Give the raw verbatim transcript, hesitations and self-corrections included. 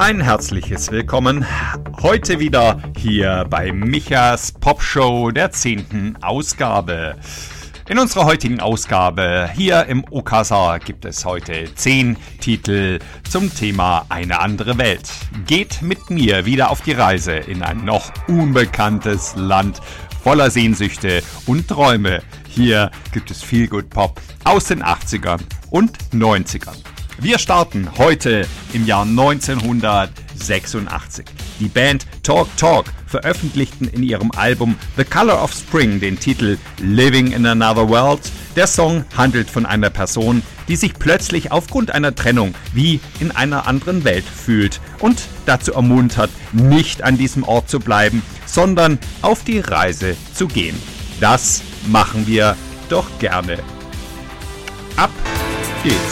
Ein herzliches Willkommen heute wieder hier bei Michas Popshow der zehnten Ausgabe. In unserer heutigen Ausgabe hier im Okasa gibt es heute zehn Titel zum Thema Eine andere Welt. Geht mit mir wieder auf die Reise in ein noch unbekanntes Land voller Sehnsüchte und Träume. Hier gibt es viel Good Pop aus den achtzigern und neunzigern. Wir starten heute im Jahr neunzehnhundertsechsundachtzig. Die Band Talk Talk veröffentlichten in ihrem Album The Color of Spring den Titel Living in Another World. Der Song handelt von einer Person, die sich plötzlich aufgrund einer Trennung wie in einer anderen Welt fühlt und dazu ermuntert, nicht an diesem Ort zu bleiben, sondern auf die Reise zu gehen. Das machen wir doch gerne. Ab geht's!